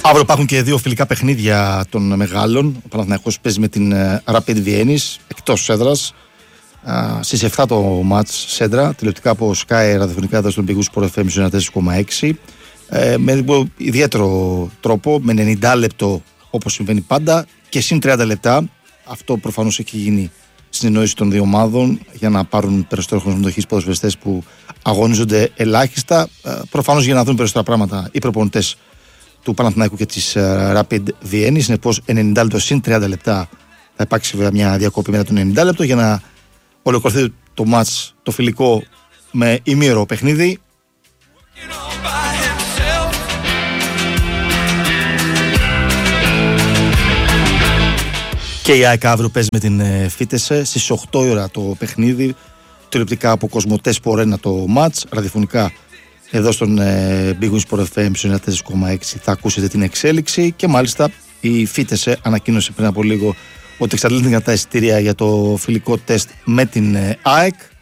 Αύριο υπάρχουν και δύο φιλικά παιχνίδια των μεγάλων. Ο Παναθηναϊκός παίζει με την Rapid Βιέννης εκτός έδρας. Στις 7 το μάτς σέντρα, τηλεοπτικά από Sky ραδιοφωνικά εδώ στον πηγούς Sport FM 94,6. Με ιδιαίτερο τρόπο, με 90 λεπτό όπως συμβαίνει πάντα και συν 30 λεπτά. Αυτό προφανώς έχει γίνει συνεννόηση των δύο ομάδων για να πάρουν περισσότερο χρόνο συμμετοχής ποδοσφαιριστές που αγωνίζονται ελάχιστα. Προφανώς για να δουν περισσότερα πράγματα οι προπονητές του Παναθηναϊκού και της Rapid Βιέννης. Συνεπώς 90 λεπτό συν 30 λεπτά θα υπάρξει βέβαια μια διακοπή μετά το 90 λεπτό για να ολοκληρωθεί το μάτς το φιλικό με ημίωρο παιχνίδι. Και η ΑΕΚ αύριο παίζει με την Φίτεσε στις 8 ώρα το παιχνίδι. Τηλεοπτικά από Κοσμοτέ Sport 1 το μάτς. Ραδιοφωνικά εδώ στον Big Win Sport FM 94,6 θα ακούσετε την εξέλιξη. Και μάλιστα η Φίτεσε ανακοίνωσε πριν από λίγο ότι εξαντλείται τα εισιτήρια για το φιλικό τεστ με την ΑΕΚ.